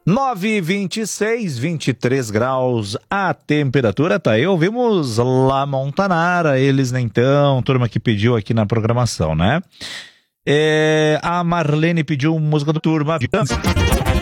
9h26, 23 graus a temperatura, tá aí, ouvimos La Montanara, eles nem tão, turma que pediu aqui na programação, né? A Marlene pediu música do Turma